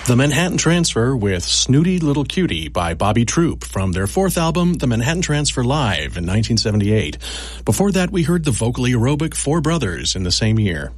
The Manhattan Transfer with Snooty Little Cutie by Bobby Troup from their fourth album, The Manhattan Transfer Live in 1978. Before that, we heard the vocally aerobic Four Brothers in the same year.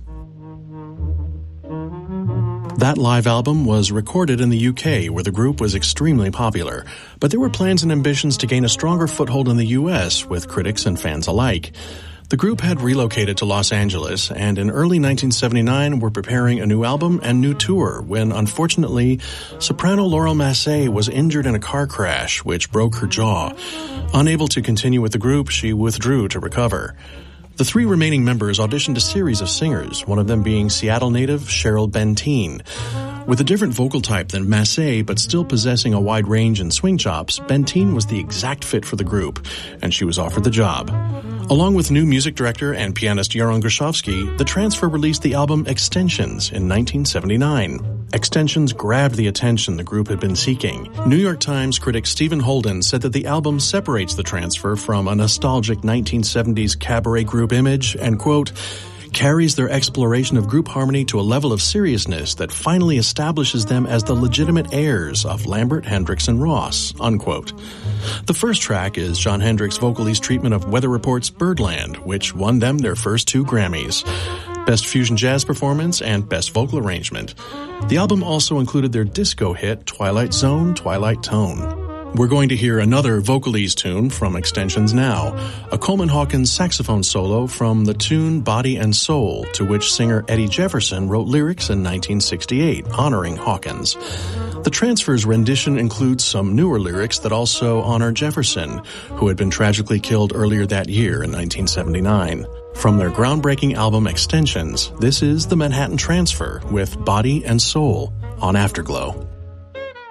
That live album was recorded in the UK, where the group was extremely popular, but there were plans and ambitions to gain a stronger foothold in the US with critics and fans alike. The group had relocated to Los Angeles, and in early 1979 were preparing a new album and new tour when, unfortunately, soprano Laurel Massey was injured in a car crash which broke her jaw. Unable to continue with the group, she withdrew to recover. The three remaining members auditioned a series of singers, one of them being Seattle native Cheryl Benteen. With a different vocal type than Massey, but still possessing a wide range and swing chops, Benteen was the exact fit for the group, and she was offered the job. Along with new music director and pianist Yaron Gershovsky, the Transfer released the album Extensions in 1979. Extensions grabbed the attention the group had been seeking. New York Times critic Stephen Holden said that the album separates the Transfer from a nostalgic 1970s cabaret group image and, quote, carries their exploration of group harmony to a level of seriousness that finally establishes them as the legitimate heirs of Lambert, Hendricks, and Ross, unquote. The first track is Jon Hendricks' vocalese treatment of Weather Report's Birdland, which won them their first 2 Grammys. Best Fusion Jazz Performance and Best Vocal Arrangement. The album also included their disco hit Twilight Zone, Twilight Tone. We're going to hear another vocalese tune from Extensions now, a Coleman Hawkins saxophone solo from the tune Body and Soul, to which singer Eddie Jefferson wrote lyrics in 1968, honoring Hawkins. The Transfer's rendition includes some newer lyrics that also honor Jefferson, who had been tragically killed earlier that year in 1979. From their groundbreaking album Extensions, this is The Manhattan Transfer with Body and Soul on Afterglow.